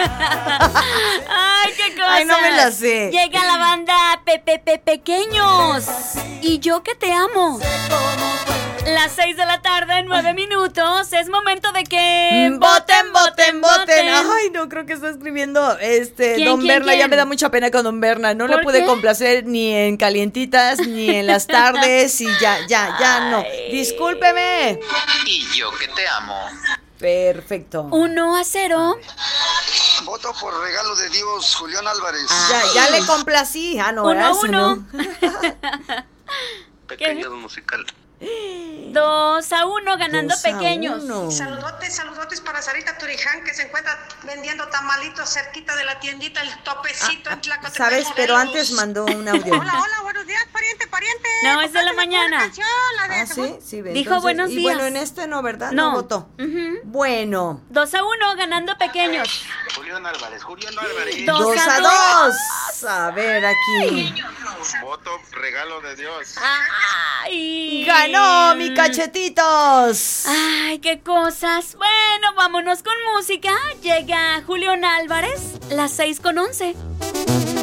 Ay, qué cosa. Ay, no me la sé. Llega la banda Pequeños. Y yo que te amo. Las 6 de la tarde, 9 minutos. Es momento de que Voten. Ay, no creo que está escribiendo Don Berna. ¿Quién? Ya me da mucha pena con Don Berna. No le ¿Por pude qué? complacer ni en calientitas ni en las tardes. Y ya no. Discúlpeme. Y yo que te amo. Perfecto. 1-0. Voto por regalo de Dios, Julián Álvarez. Ya le complací. Ah, no, 1-1. Pequeños musical. 2-1 ganando Pequeños. Saludotes para Sarita Turiján, que se encuentra vendiendo tamalitos cerquita de la tiendita El Topecito en Tlacotepec. ¿Sabes? Pero antes mandó un audio. Hola, buenos días, pariente. No, es de la mañana. Canción, la de Sí, ve, Dijo buenos y días. bueno, en este no, ¿verdad? No. No votó. Ujú. Bueno. 2-1 ganando Pequeños. Julián Álvarez. 2-2. A ver, aquí. Voto regalo de Dios. Ay. ¡Ganó, mi cachetitos! Ay, qué cosas. Bueno, vámonos con música. Llega Julián Álvarez, las 6:11.